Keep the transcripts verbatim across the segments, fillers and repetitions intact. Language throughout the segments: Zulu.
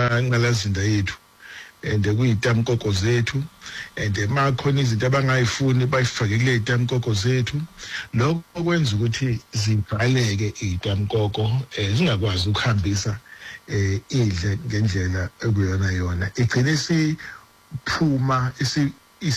ngalazinda yethu and kuyitamkoko zethu and makhona izinto abangayifuni bayifake kule itamkoko zethu lokho kwenza ukuthi zivaleke itamkoko zingakwazi ukuhambisa eh idle ngendlela ekuyona yona igcine siphuma isi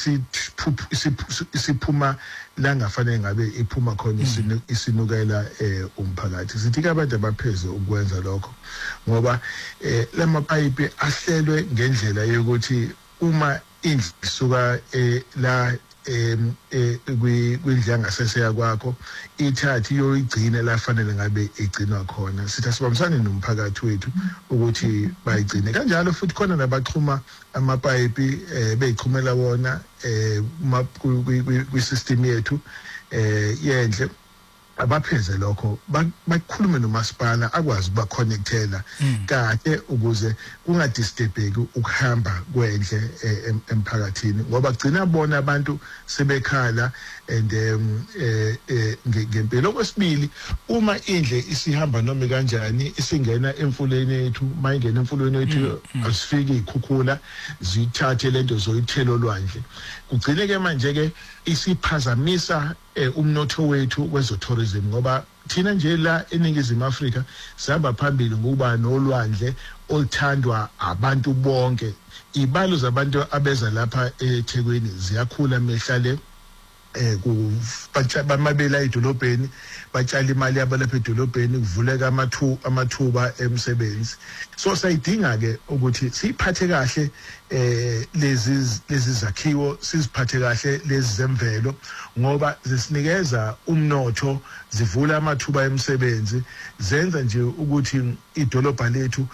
isiphuma la ngafanele ngabe iphuma khona isinukela eh umphakathi sithi ke abantu abaphezulu ukwenza lokho ngoba eh lamapipe ahlelwe ngendlela yokuthi uma indlu isuka la em kwindlu ngasese kwakho ithathi yoyigcina la fanele ngabe igcinwa khona sithi asibambisane nomphakathi wethu ukuthi bayigcine kanjalo futhi khona nabaxhuma amapipe eh beyichumela wona eh kwi system yethu eh yendle abapheze lokho bakhulume nomasipala akwazi ukuba connectela kahle ukuze kungadisturbeki ukuhamba kwendle emphakathini ngoba gcina bona abantu sebekhala and eh ngempilo okwesibili uma indle isihamba noma kanjani isingena emfuleni yethu mayingena emfuleni yethu asifiki ikhukhula zithathe lento zoyithelo lwandle kugcine ke manje ke isiphazamisa umnotho wethu kwezotourism ngoba thina nje la eningizimu Afrika sihamba phambili ngokuba nolwandle oluthandwa abantu bonke ibalo zabantu abeza lapha eThekwini ziyakhula mehlale eh ku bamabela edolobheni batshala imali yabalapha edolobheni kuvuleka amathu amathuba emsebenzi so sayidinga ke ukuthi siphathe kahle eh lezi lezi zakhiwo siziphathe kahle lezi zemvelo ngoba zisinikeza umnotho zivula amathuba emsebenzi zenza nje ukuthi idolobha lethu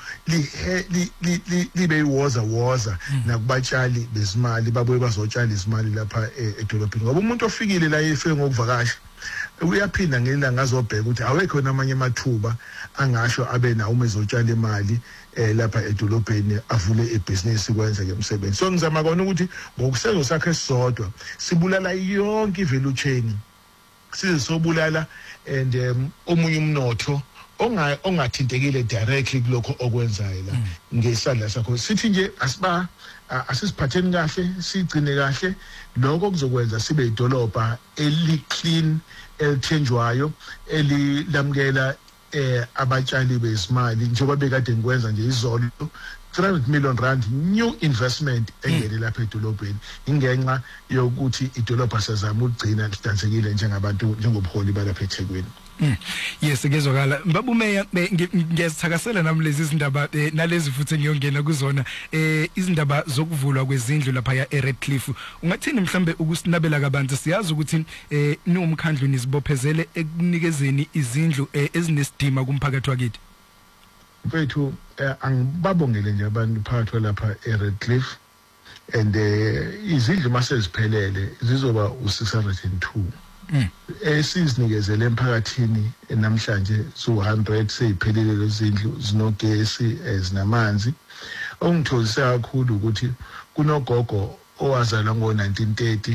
libe iwoza woza nakubatshali bezimali babuye bazotshala izimali lapha edolobheni ngoba umuntu ofikile la efike ngokuvakasha uyaphinda ngelanga azobheka ukuthi awekho namanye amathuba angasho abe nawo umezotshala imali eh lapha edolobheni avule ibusiness kwenza ke umsebenzi so ngizama kona ukuthi ngokusenzo sakhe sisodwa sibulala yonke ivalue chain sizosobulala and omunye umnotho onga ongathintekile directly kuloko okwenzayo la ngesandla sakho sithi nje asiba asisiphatheni kahle sigcine kahle lokho kuzokwenza sibe idolobha eli clean elithenjwayo elilamkela eh abatshali bezimali njengoba bekade ngikwenza nje izolo three hundred million rand new investment engene lapha edolobheni ingenxa yokuthi idolobha sazama ukugcina lihlanzekile njengabantu njengobuholi balapha eThekwini. Mm. Yes ngezwakala babumeya ngiyazithakasela nami lezi izindaba nalezi futhi ngiyongena kuzona eh izindaba zokuvulwa kwezindlu lapha ya eRedcliffe ungathini mhlambe ukusinabela kabanzi siyazi ukuthi eh niwumkhandlu nizibophezele ekunikezeni izindlu ezinesidima kumphakathi wakithi mfethu angibabongele nje abantu phakathi lapha eRedcliffe and izindlu mase ziphelele zizoba u six hundred two esizinikezele emphakathini namhlanje so one hundred seyiphelele lezindlu zinogesi ezinamanzi ongithokozisa kakhulu ukuthi kunogogo owazalwa ngo nineteen thirty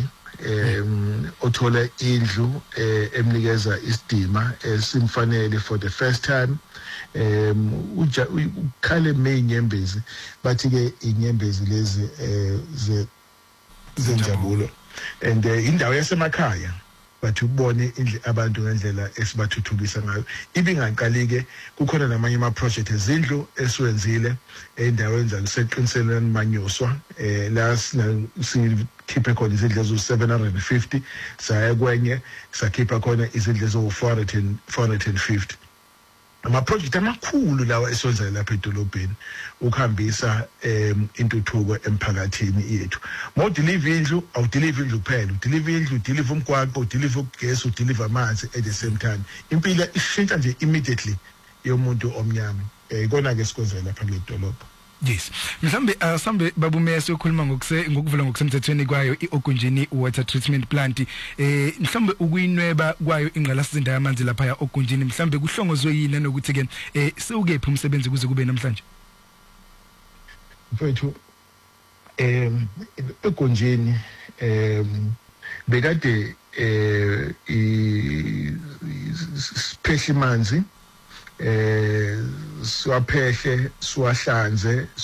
em othola indlu emnikeza isidima esimfanele for the first time em ukhale meyinyembezi bathi ke inyembezi lezi ze zenjabulo and indawo yasemakhaya bathi ubone indle abantu ngendlela esibathuthukisa ngayo ibingaqalike kukhona namanye ama project ezindlu esiwenzile endaweni zakuseqiniselweni manyoswa eh la sikhiphe khona izindlu ezo seven hundred fifty saya kwenye sakhipha khona izindlu ezo four hundred fifty ama project amakhulu lawa esonza lapha edolobheni ukuhambisa em intuthuko emphakathini yethu mo deliver indlu awu deliver indlu kuphela deliver indlu deliver umgwaqo deliver ugesi deliver amanzi at the same time impilo ishintsha nje immediately yomuntu omnyama eh ikona ke sikwenza lapha edolobha. Yes mhlambe asambe babumeya sokhuluma ngokuse ngokuvula ngokusemthethweni kwayo iOgunjini water treatment plant eh mhlambe ukuyinweba kwayo ingqalasizinda yamanzi lapha ya Ogunjini mhlambe kuhlongozwe yini nokuthi ke eh sewukephi umsebenzi kuze kube namhlanje mfethu em eOgunjini em bekade eh isiphehle manzi eh siwaphehle siwahlanze